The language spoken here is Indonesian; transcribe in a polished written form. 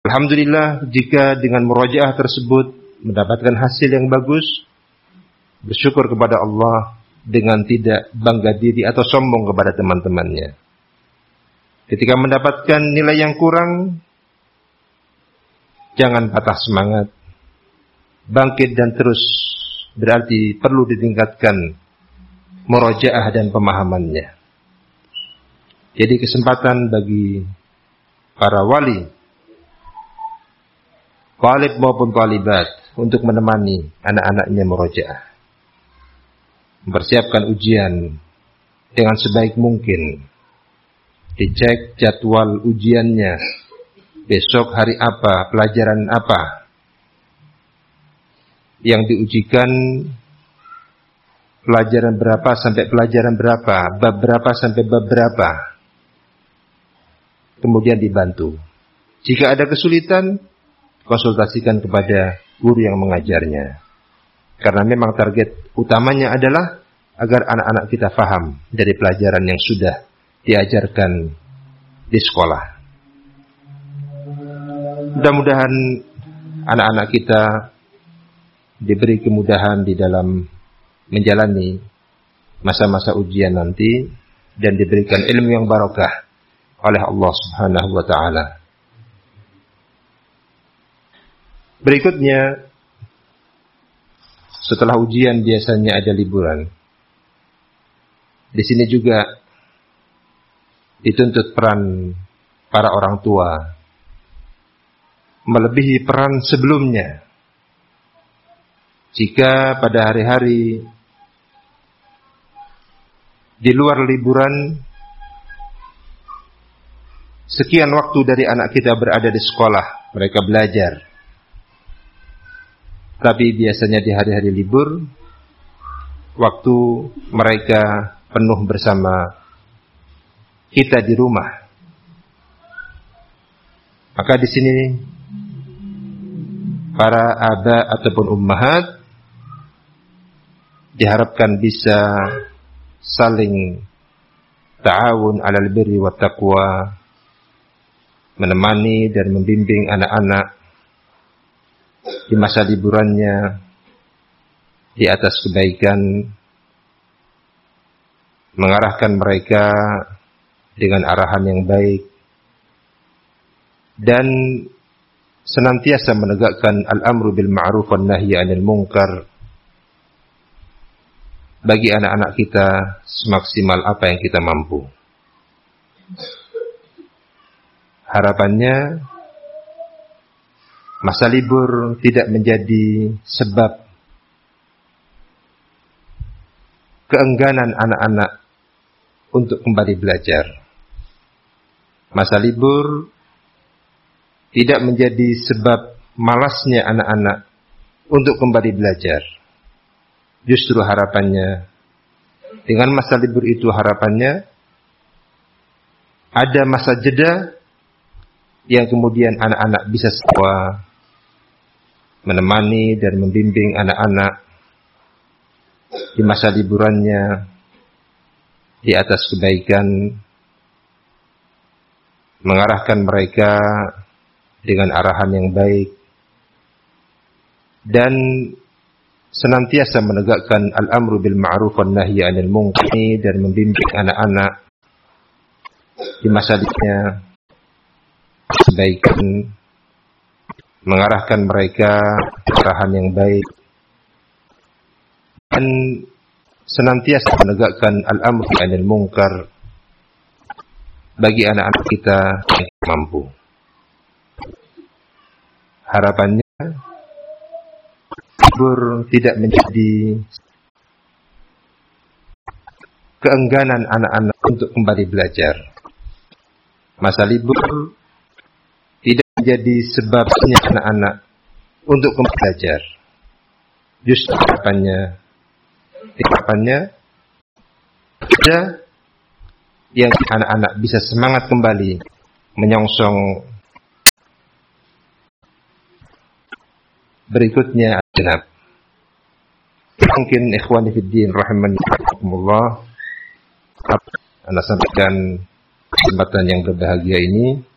Alhamdulillah jika dengan murojaah tersebut mendapatkan hasil yang bagus, bersyukur kepada Allah dengan tidak bangga diri atau sombong kepada teman-temannya. Ketika mendapatkan nilai yang kurang, jangan patah semangat, bangkit dan terus, berarti perlu ditingkatkan murojaah dan pemahamannya. Jadi kesempatan bagi para wali, talib maupun talibat, untuk menemani anak-anaknya murojaah, mempersiapkan ujian dengan sebaik mungkin, dicek jadwal ujiannya, besok hari apa, pelajaran apa yang diujikan, pelajaran berapa sampai pelajaran berapa, bab berapa sampai bab berapa, kemudian dibantu. Jika ada kesulitan, konsultasikan kepada guru yang mengajarnya. Karena memang target utamanya adalah agar anak-anak kita faham dari pelajaran yang sudah diajarkan di sekolah. Mudah-mudahan anak-anak kita diberi kemudahan di dalam menjalani masa-masa ujian nanti dan diberikan ilmu yang barokah oleh Allah Subhanahu wa taala. Berikutnya, setelah ujian biasanya ada liburan. Di sini juga dituntut peran para orang tua melebihi peran sebelumnya. Jika pada hari-hari di luar liburan, sekian waktu dari anak kita berada di sekolah, mereka belajar. Tapi biasanya di hari-hari libur, waktu mereka penuh bersama kita di rumah. Maka di sini para aba ataupun ummahat diharapkan bisa saling ta'awun 'alal birri wat taqwa, menemani dan membimbing anak-anak di masa liburannya di atas kebaikan, mengarahkan mereka dengan arahan yang baik, dan senantiasa menegakkan al-amru bil ma'ruf wan nahyi 'anil munkar bagi anak-anak kita semaksimal apa yang kita mampu. Harapannya masa libur tidak menjadi sebab keengganan anak-anak untuk kembali belajar. Masa libur tidak menjadi sebab malasnya anak-anak untuk kembali belajar. Justru harapannya, dengan masa libur itu harapannya ada masa jeda yang kemudian anak-anak bisa semua menemani dan membimbing anak-anak di masa liburannya di atas kebaikan, mengarahkan mereka dengan arahan yang baik, dan senantiasa menegakkan al-amru bil ma'ruf wan nahyi 'anil munkar dan membimbing anak-anak di masa liburnya kebaikan, mengarahkan mereka arahan yang baik, dan senantiasa menegakkan al-amru 'anil munkar bagi anak-anak kita yang mampu. Harapannya libur tidak menjadi keengganan anak-anak untuk kembali belajar. Masa libur tidak menjadi sebabnya anak-anak untuk kembali belajar. Justru harapannya ada yang anak-anak bisa semangat kembali menyongsong berikutnya genap. Mungkin ikhwani fiddin rahimani rahimakumullah, ana sampaikan kesempatan yang berbahagia ini